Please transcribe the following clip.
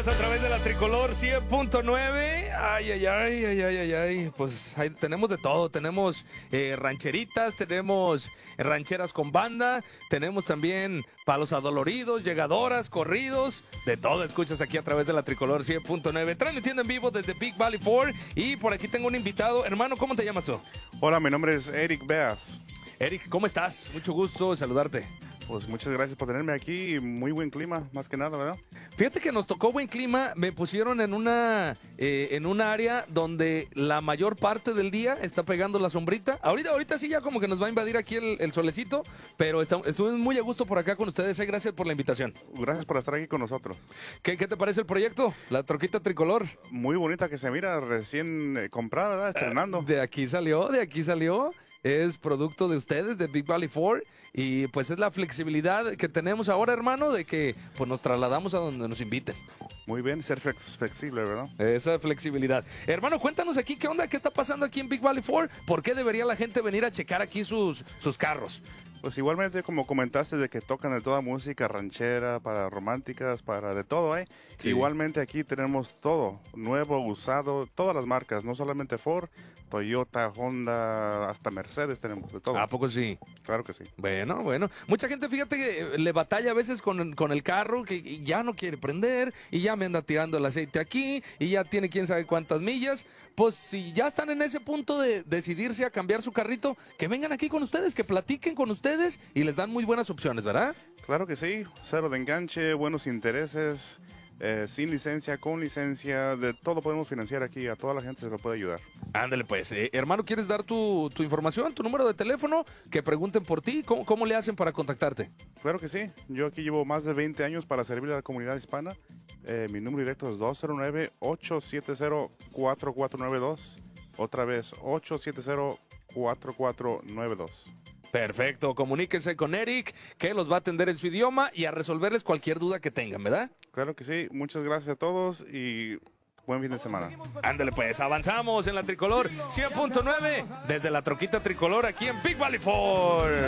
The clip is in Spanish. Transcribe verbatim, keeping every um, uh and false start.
a través de la Tricolor cien punto nueve. Ay, ay, ay, ay, ay, ay, ay. Pues ahí tenemos de todo. Tenemos eh, rancheritas, tenemos rancheras con banda, tenemos también palos adoloridos, llegadoras, corridos. De todo escuchas aquí a través de la Tricolor cien punto nueve. Transmitiendo en vivo desde Big Valley Ford. Y por aquí tengo un invitado. Hermano, ¿cómo te llamas tú? Hola, mi nombre es Eric Beas. Eric, ¿cómo estás? Mucho gusto saludarte. Pues muchas gracias por tenerme aquí. Muy buen clima, más que nada, ¿verdad? Fíjate que nos tocó buen clima. Me pusieron en una eh, en un área donde la mayor parte del día está pegando la sombrita. Ahorita, ahorita sí ya como que nos va a invadir aquí el, el solecito, pero está, estuve muy a gusto por acá con ustedes. Eh, gracias por la invitación. Gracias por estar aquí con nosotros. ¿Qué, qué te parece el proyecto? La troquita tricolor. Muy bonita que se mira, recién eh, comprada, ¿verdad? Estrenando. Uh, de aquí salió, de aquí salió. Es producto de ustedes, de Big Valley Ford, y pues es la flexibilidad que tenemos ahora, hermano, de que pues nos trasladamos a donde nos inviten. Muy bien, ser flex flexible, ¿verdad? Esa flexibilidad. Hermano, cuéntanos aquí, ¿qué onda? ¿Qué está pasando aquí en Big Valley Ford? ¿Por qué debería la gente venir a checar aquí sus, sus carros? Pues igualmente, como comentaste, de que tocan de toda música, ranchera, para románticas, para de todo, ¿eh? Sí. Igualmente aquí tenemos todo, nuevo, usado, todas las marcas, no solamente Ford, Toyota, Honda, hasta Mercedes tenemos, de todo. ¿A poco sí? Claro que sí. Bueno, bueno. Mucha gente, fíjate que le batalla a veces con, con el carro, que ya no quiere prender, y ya me anda tirando el aceite aquí, y ya tiene quién sabe cuántas millas. Pues si ya están en ese punto de decidirse a cambiar su carrito, que vengan aquí con ustedes, que platiquen con ustedes, y les dan muy buenas opciones, ¿verdad? Claro que sí, cero de enganche, buenos intereses, eh, sin licencia, con licencia, de todo podemos financiar aquí, a toda la gente se le puede ayudar. Ándale pues, eh, hermano, ¿quieres dar tu, tu información, tu número de teléfono? Que pregunten por ti, ¿cómo, cómo le hacen para contactarte? Claro que sí, yo aquí llevo más de veinte años para servir a la comunidad hispana. Eh, mi número directo es dos cero nueve, ocho siete cero, cuatro cuatro nueve dos, otra vez ocho siete cero, cuatro cuatro nueve dos. Perfecto, comuníquense con Eric, que los va a atender en su idioma y a resolverles cualquier duda que tengan, ¿verdad? Claro que sí, muchas gracias a todos y buen fin de semana. Ándale pues, avanzamos en la Tricolor cien punto nueve desde la troquita Tricolor aquí en Big Valley Ford.